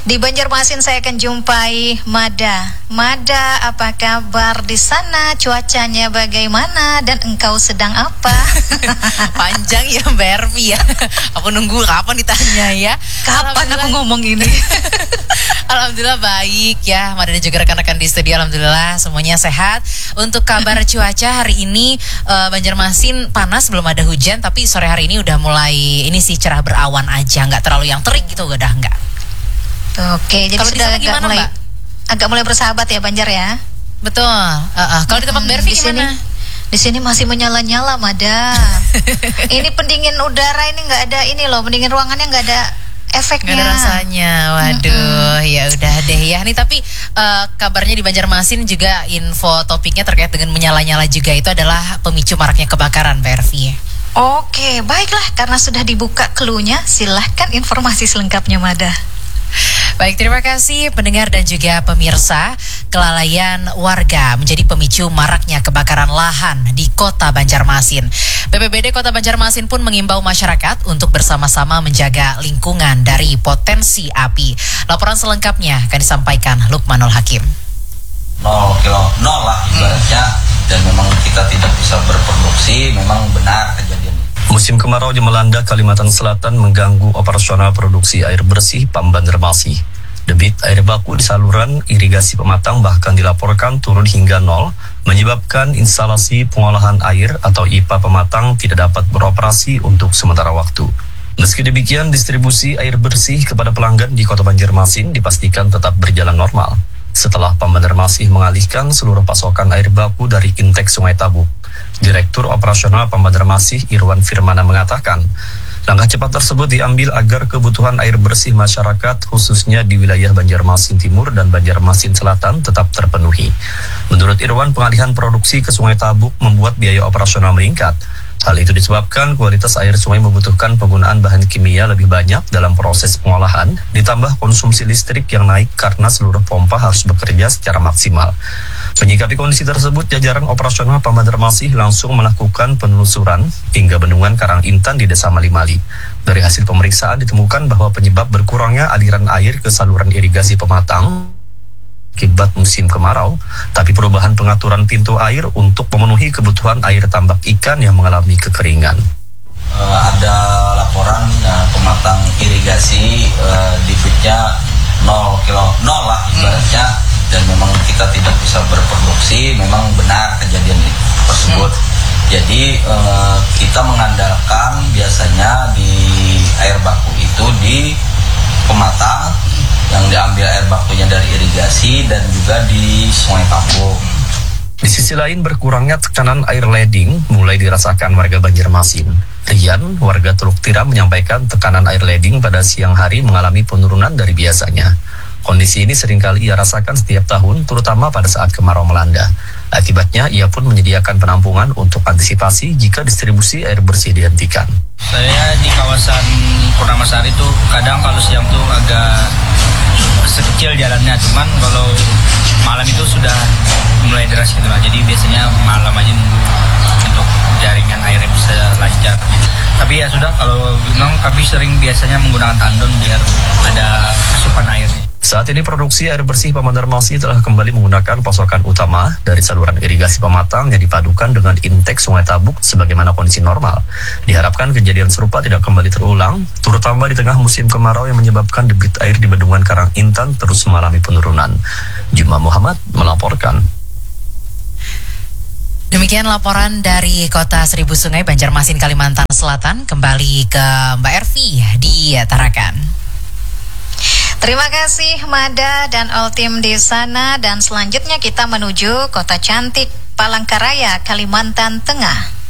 Di Banjarmasin saya akan jumpai Mada. Mada, apa kabar di sana? Cuacanya bagaimana? Dan engkau sedang apa? Panjang ya Mbak Ervi ya. Aku nunggu kapan ditanya ya. Kapan aku ngomong ini? Alhamdulillah baik ya. Mada dan juga rekan-rekan di studio, alhamdulillah semuanya sehat. Untuk kabar cuaca hari ini Banjarmasin panas, belum ada hujan, tapi sore hari ini udah mulai ini sih cerah berawan aja, nggak terlalu yang terik gitu, udah enggak. Oke, jadi kalau sudah agak mulai bersahabat ya Banjar ya. Betul. Kalau di tempat Bervi gimana? Di sini masih menyala-nyala, Mada. Ini pendingin udara ini nggak ada ini loh, pendingin ruangannya nggak ada efeknya. Nggak ada rasanya. Waduh, ya udah deh ya. Nih tapi kabarnya di Banjarmasin juga info topiknya terkait dengan menyala-nyala juga, itu adalah pemicu maraknya kebakaran, Bervi. Oke, baiklah, karena sudah dibuka clue-nya, silahkan informasi selengkapnya, Mada. Baik, terima kasih pendengar dan juga pemirsa. Kelalaian warga menjadi pemicu maraknya kebakaran lahan di Kota Banjarmasin. BPBD Kota Banjarmasin pun mengimbau masyarakat untuk bersama-sama menjaga lingkungan dari potensi api. Laporan selengkapnya akan disampaikan Lukmanul Hakim. 0 lah ibaratnya, dan memang kita tidak bisa berproduksi, memang benar kejadian. Musim kemarau yang melanda Kalimantan Selatan mengganggu operasional produksi air bersih PAM Banjarmasin. Debit air baku di saluran irigasi pematang bahkan dilaporkan turun hingga 0, menyebabkan instalasi pengolahan air atau IPA pematang tidak dapat beroperasi untuk sementara waktu. Meski demikian, distribusi air bersih kepada pelanggan di Kota Banjarmasin dipastikan tetap berjalan normal setelah PAM Banjarmasin mengalihkan seluruh pasokan air baku dari intek Sungai Tabuk. Direktur Operasional PAM Banjarmasin Irwan Firmana mengatakan, langkah cepat tersebut diambil agar kebutuhan air bersih masyarakat khususnya di wilayah Banjarmasin Timur dan Banjarmasin Selatan tetap terpenuhi. Menurut Irwan, pengalihan produksi ke Sungai Tabuk membuat biaya operasional meningkat. Hal itu disebabkan kualitas air sungai membutuhkan penggunaan bahan kimia lebih banyak dalam proses pengolahan, ditambah konsumsi listrik yang naik karena seluruh pompa harus bekerja secara maksimal. Menyikapi kondisi tersebut, jajaran operasional PAM Banjarmasin langsung melakukan penelusuran hingga bendungan Karang Intan di Desa Malimali. Dari hasil pemeriksaan ditemukan bahwa penyebab berkurangnya aliran air ke saluran irigasi pematang akibat musim kemarau, tapi perubahan pengaturan pintu air untuk memenuhi kebutuhan air tambak ikan yang mengalami kekeringan. Ada laporan pematang irigasi debitnya 0 lah ibaratnya, dan memang kita tidak bisa berproduksi, memang benar kejadian tersebut. Jadi kita mengandalkan biasanya di air baku itu di pematang, yang diambil air bakunya dari irigasi dan juga di Sungai Tabuk. Di sisi lain, berkurangnya tekanan air leding mulai dirasakan warga Banjarmasin. Rian, warga Teluk Tiram, menyampaikan tekanan air leding pada siang hari mengalami penurunan dari biasanya. Kondisi ini seringkali ia rasakan setiap tahun, terutama pada saat kemarau melanda. Akibatnya, ia pun menyediakan penampungan untuk antisipasi jika distribusi air bersih dihentikan. Saya di kawasan Purnamasari itu kadang kalau siang tuh agak sekecil jalannya, cuman kalau malam itu sudah mulai deras gitu lah. Jadi biasanya malam aja nunggu untuk jaringan airnya bisa lancar. Tapi ya sudah, kalau memang kami sering biasanya menggunakan tandon biar ada asupan airnya. Saat ini produksi air bersih PAM Banjarmasin telah kembali menggunakan pasokan utama dari saluran irigasi pematang yang dipadukan dengan intek Sungai Tabuk sebagaimana kondisi normal. Diharapkan kejadian serupa tidak kembali terulang, terutama di tengah musim kemarau yang menyebabkan debit air di bendungan Karang Intan terus mengalami penurunan. Juma Muhammad melaporkan. Demikian laporan dari Kota Seribu Sungai, Banjarmasin, Kalimantan Selatan. Kembali ke Mbak Ervi di Tarakan. Terima kasih Mada dan all tim di sana, dan selanjutnya kita menuju Kota Cantik Palangkaraya, Kalimantan Tengah.